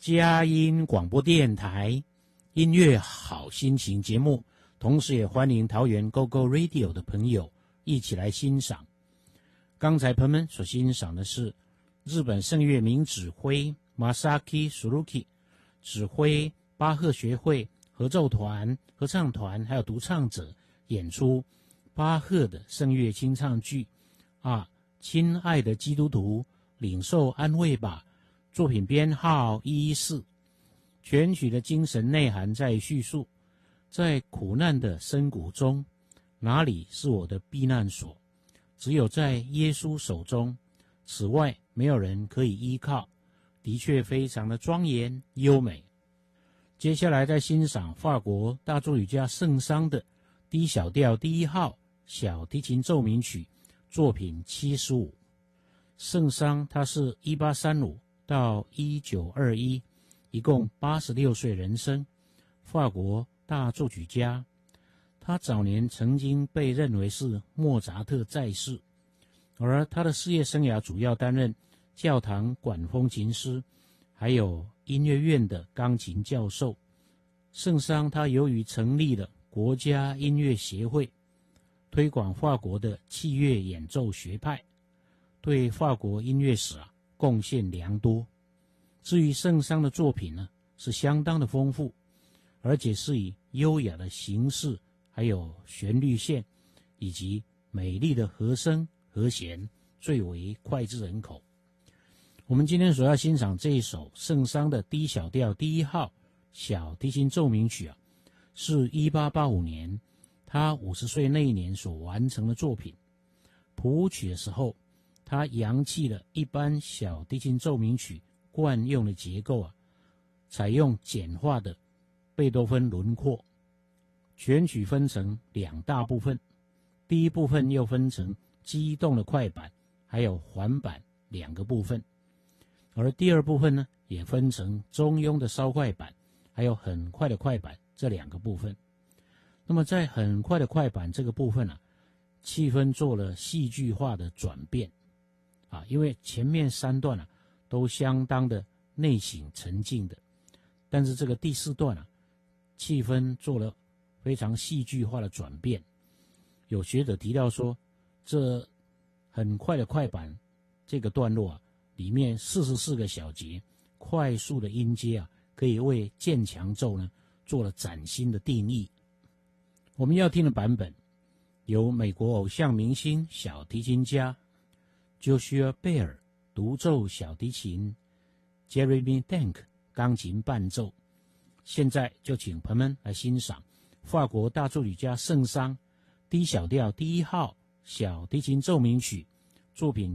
佳音广播电台音乐好心情节目，同时也欢迎桃园 GoGo Radio 的朋友一起来欣赏。刚才朋友们所欣赏的是日本圣乐名指挥 Masaki Suzuki 指挥巴赫学会合奏团、合唱团还有独唱者演出巴赫的圣乐清唱剧啊，亲爱的基督徒，领受安慰吧，作品编号114。全曲的精神内涵在叙述，在苦难的深谷中，哪里是我的避难所？只有在耶稣手中，此外没有人可以依靠，的确非常的庄严优美。接下来再欣赏法国大作曲家圣桑的 D 小调第1号小提琴奏鸣曲，作品75。圣桑他是1835到1921，一共86岁人生，法国大作曲家。他早年曾经被认为是莫扎特在世，而他的事业生涯主要担任教堂管风琴师，还有音乐院的钢琴教授。圣桑他由于成立了国家音乐协会，推广法国的器乐演奏学派，对法国音乐史贡献良多。至于圣桑的作品呢，是相当的丰富，而且是以优雅的形式，还有旋律线，以及美丽的和声和弦最为脍炙人口。我们今天所要欣赏这一首圣桑的 D 小调第1号小提琴奏鸣曲是1885年他50岁那一年所完成的作品。谱曲的时候，他扬弃了一般小提琴奏鸣曲惯用的结构采用简化的贝多芬轮廓。全曲分成2大部分，第一部分又分成激动的快板还有缓板2个部分，而第二部分呢，也分成中庸的稍快板还有很快的快板这2个部分。那么在很快的快板这个部分气氛做了戏剧化的转变因为前面3段都相当的内省沉静的，但是这个第4段气氛做了非常戏剧化的转变。有学者提到说，这很快的快板这个段落里面44个小节快速的音阶可以为渐强奏呢做了崭新的定义。我们要听的版本由美国偶像明星小提琴家 Joshua Baer 独奏小提琴， Jeremy Denk 钢琴伴奏。现在就请朋友们来欣赏法国大作曲家圣桑 D 小调第1号小提琴奏鸣曲，作品